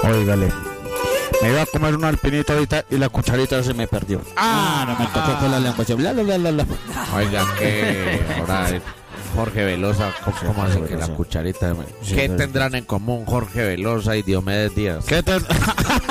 Óigale. Me iba a comer un alpinito ahorita y la cucharita se me perdió. No me tocó con la lengua. Oiga, que ahora Jorge Velosa, ¿cómo hace que la cucharita? ¿Qué tendrán en común Jorge Velosa y Diomedes Díaz? ¿Qué te...